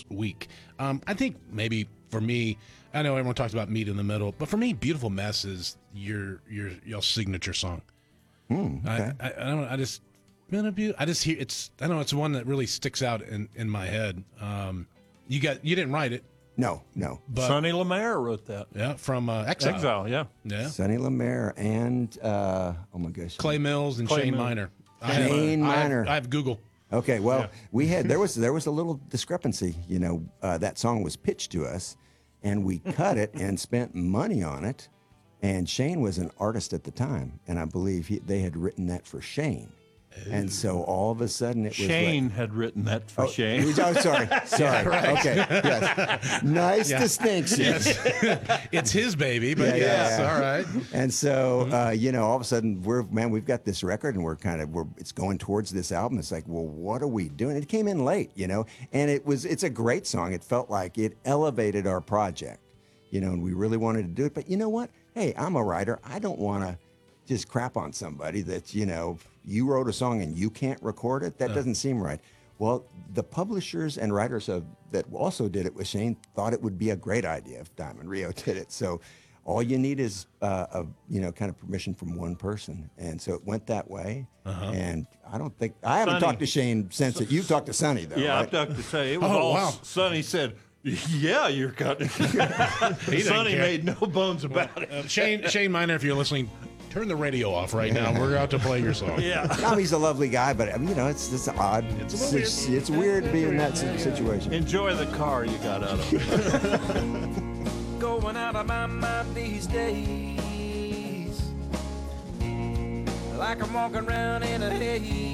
this week. I think maybe for me, I know everyone talks about Meet in the Middle, but for me, Beautiful Mess is your signature song. Okay. I don't know. I just hear it's. I don't know. It's one that really sticks out in my head. You didn't write it. No. But, Sonny Lemaire wrote that. Yeah, from Exile. Exile, yeah. Yeah. Sonny Lemaire and oh my gosh, Clay Mills and Clay Shane Mills. Miner. Shane Miner. I have Google. Okay, well, there was a little discrepancy. That song was pitched to us, and we cut it and spent money on it. And Shane was an artist at the time, and I believe they had written that for Shane. And so all of a sudden it was Shane had written that for Shane. Oh, sorry. Okay, yes. Nice distinction. Yes. It's his baby, but yes, all right. And so, all of a sudden we've got this record and it's going towards this album. It's like, well, what are we doing? It came in late, and it's a great song. It felt like it elevated our project, and we really wanted to do it. But you know what? Hey, I'm a writer. I don't want to just crap on somebody that, you wrote a song and you can't record it. That doesn't seem right. Well, the publishers and writers that also did it with Shane thought it would be a great idea if Diamond Rio did it. So all you need is, kind of permission from one person. And so it went that way. And I haven't talked to Shane since it. You've talked to Sonny, though, Yeah, right? I've talked to Sonny. It was Sonny said, yeah, you're cutting. Sonny made no bones about it. Shane Miner, if you're listening, turn the radio off right now. We're out to play your song. Yeah. He's a lovely guy, but it's odd. It's weird being in that situation. Enjoy the car you got out of it. Going out of my mind these days, like I'm walking around in a haze.